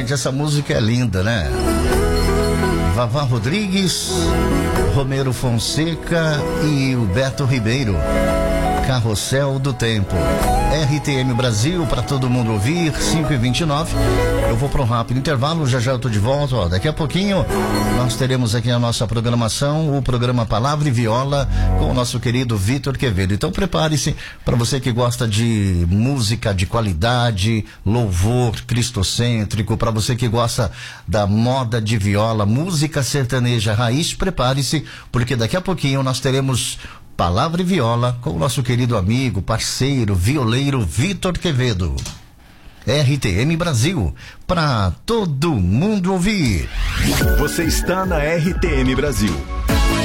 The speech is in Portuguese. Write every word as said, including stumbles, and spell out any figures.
Gente, essa música é linda, né? Vavá Rodrigues, Romero Fonseca e o Beto Ribeiro. Carrossel do Tempo. R T M Brasil, para todo mundo ouvir, cinco e vinte e nove. Eu vou para um rápido intervalo, já já eu tô de volta. Ó, daqui a pouquinho nós teremos aqui a nossa programação, o programa Palavra e Viola, com o nosso querido Vitor Quevedo. Então prepare-se, para você que gosta de música de qualidade, louvor cristocêntrico, para você que gosta da moda de viola, música sertaneja raiz, prepare-se, porque daqui a pouquinho nós teremos Palavra e Viola com o nosso querido amigo, parceiro, violeiro Vitor Quevedo. R T M Brasil, para todo mundo ouvir. Você está na R T M Brasil,